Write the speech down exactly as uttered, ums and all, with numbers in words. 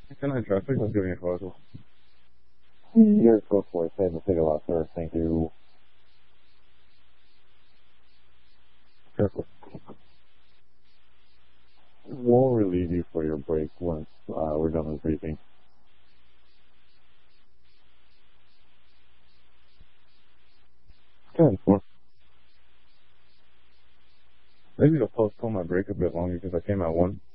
Can I traffic? Let's give me a call. Yes, go for it. Save the ticket lot, sir. Thank you. Careful. We'll relieve you for your break once uh, we're done with briefing. ten four. Maybe they'll postpone my break a bit longer because I came at one.